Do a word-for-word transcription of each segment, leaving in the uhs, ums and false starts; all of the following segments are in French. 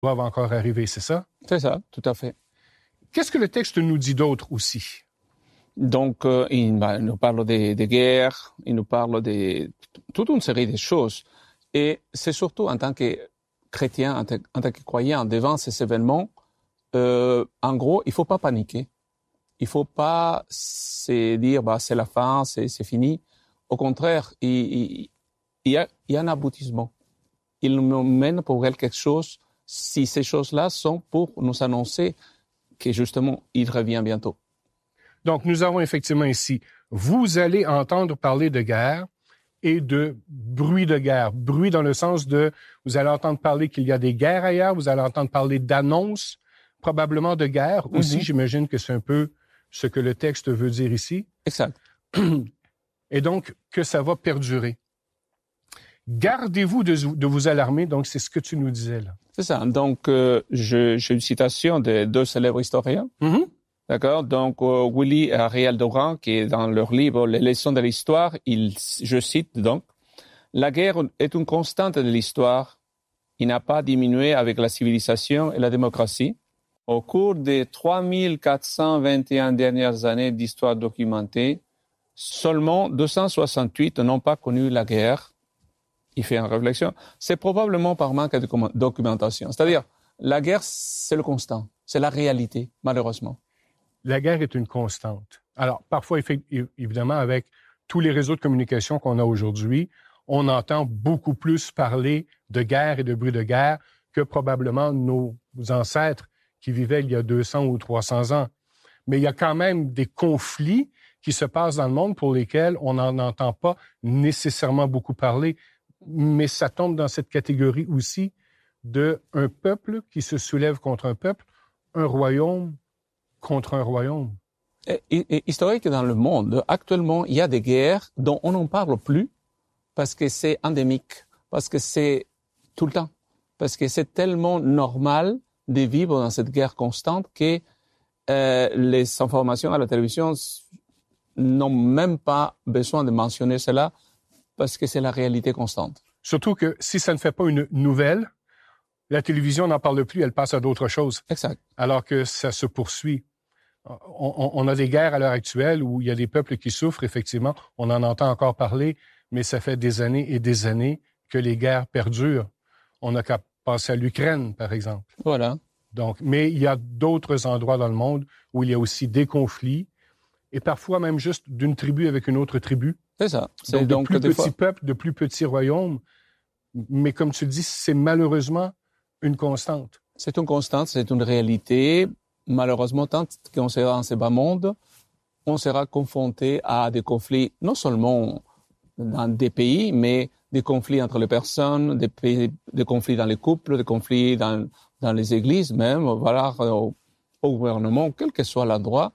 doivent encore arriver, c'est ça? C'est ça, tout à fait. Qu'est-ce que le texte nous dit d'autre aussi? Donc, euh, il, bah, il nous parle des, des guerres, il nous parle de toute une série de choses. Et c'est surtout en tant que chrétien, en, t- en tant que croyant, devant ces événements, euh, en gros, il ne faut pas paniquer. Il ne faut pas se dire bah, c'est la fin, c'est, c'est fini. Au contraire, il, il, il, y a, il y a un aboutissement. Il nous mène pour quelque chose si ces choses-là sont pour nous annoncer que justement, il revient bientôt. Donc, nous avons effectivement ici, vous allez entendre parler de guerre et de bruit de guerre. Bruit dans le sens de, vous allez entendre parler qu'il y a des guerres ailleurs, vous allez entendre parler d'annonces, probablement de guerre. Mm-hmm. Aussi, j'imagine que c'est un peu ce que le texte veut dire ici. Exact. Et donc, que ça va perdurer. Gardez-vous de, de vous alarmer, donc c'est ce que tu nous disais là. C'est ça. Donc, euh, je, j'ai une citation de deux célèbres historiens. Mm-hmm. D'accord. Donc, euh, Willy et Ariel Doran, qui est dans leur livre Les leçons de l'histoire, il, je cite donc, la guerre est une constante de l'histoire. Il n'a pas diminué avec la civilisation et la démocratie. Au cours des trois mille quatre cent vingt et un dernières années d'histoire documentée, seulement deux cent soixante-huit n'ont pas connu la guerre. Il fait une réflexion. C'est probablement par manque de documentation. C'est-à-dire, la guerre, c'est le constant. C'est la réalité, malheureusement. La guerre est une constante. Alors, parfois, évidemment, avec tous les réseaux de communication qu'on a aujourd'hui, on entend beaucoup plus parler de guerre et de bruit de guerre que probablement nos ancêtres qui vivaient il y a deux cents ou trois cents ans. Mais il y a quand même des conflits qui se passent dans le monde pour lesquels on n'en entend pas nécessairement beaucoup parler. Mais ça tombe dans cette catégorie aussi de un peuple qui se soulève contre un peuple, un royaume contre un royaume. Et, et, historique dans le monde, actuellement, il y a des guerres dont on n'en parle plus parce que c'est endémique, parce que c'est tout le temps, parce que c'est tellement normal de vivre dans cette guerre constante que euh, les informations à la télévision n'ont même pas besoin de mentionner cela parce que c'est la réalité constante. Surtout que si ça ne fait pas une nouvelle, la télévision n'en parle plus, elle passe à d'autres choses. Exact. Alors que ça se poursuit. On, on a des guerres à l'heure actuelle où il y a des peuples qui souffrent, effectivement. On en entend encore parler, mais ça fait des années et des années que les guerres perdurent. On n'a qu'à passer à l'Ukraine, par exemple. Voilà. Donc, mais il y a d'autres endroits dans le monde où il y a aussi des conflits et parfois même juste d'une tribu avec une autre tribu. C'est ça. C'est donc, donc de plus petits fois... peuples, de plus petits royaumes. Mais comme tu le dis, c'est malheureusement une constante. C'est une constante, c'est une réalité. Malheureusement, tant qu'on sera dans ce bas monde, on sera confronté à des conflits, non seulement dans des pays, mais des conflits entre les personnes, des, pays, des conflits dans les couples, des conflits dans, dans les églises même, voilà, au, au gouvernement, quel que soit l'endroit.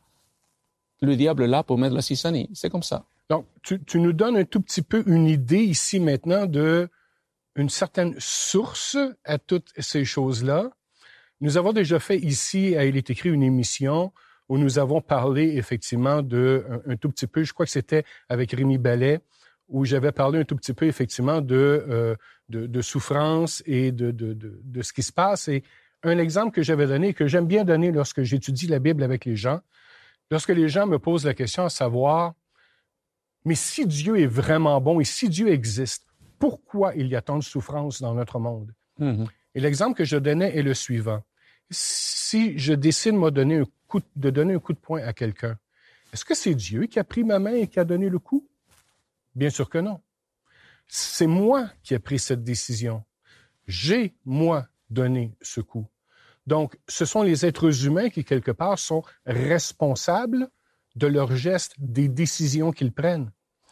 Le diable est là pour mettre la zizanie. C'est comme ça. Donc, tu, tu nous donnes un tout petit peu une idée ici maintenant de une certaine source à toutes ces choses-là. Nous avons déjà fait ici, à Il est écrit, une émission où nous avons parlé effectivement de un, un tout petit peu, je crois que c'était avec Rémi Ballet, où j'avais parlé un tout petit peu effectivement de, euh, de, de souffrance et de, de, de, de ce qui se passe. Et un exemple que j'avais donné, que j'aime bien donner lorsque j'étudie la Bible avec les gens, lorsque les gens me posent la question à savoir, mais si Dieu est vraiment bon et si Dieu existe, pourquoi il y a tant de souffrance dans notre monde? Mm-hmm. Et l'exemple que je donnais est le suivant. Si je décide moi, donner un coup de, de donner un coup de poing à quelqu'un, est-ce que c'est Dieu qui a pris ma main et qui a donné le coup? Bien sûr que non. C'est moi qui ai pris cette décision. J'ai, moi, donné ce coup. Donc, ce sont les êtres humains qui, quelque part, sont responsables de leurs gestes, des décisions qu'ils prennent.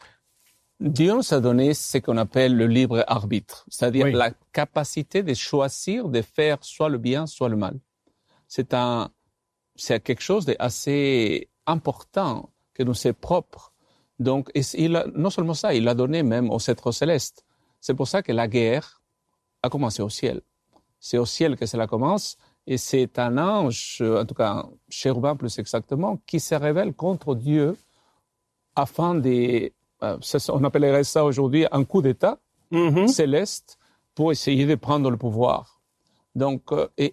Dieu nous a donné ce qu'on appelle le libre arbitre, c'est-à-dire oui. la capacité de choisir de faire soit le bien, soit le mal. C'est un, c'est quelque chose d'assez important, que nous est propre. Donc, il a, non seulement ça, il l'a donné même aux êtres célestes. C'est pour ça que la guerre a commencé au ciel. C'est au ciel que cela commence, et c'est un ange, en tout cas un chérubin plus exactement, qui se révèle contre Dieu afin de... on appellerait ça aujourd'hui un coup d'État mm-hmm. céleste pour essayer de prendre le pouvoir. Donc, euh, et,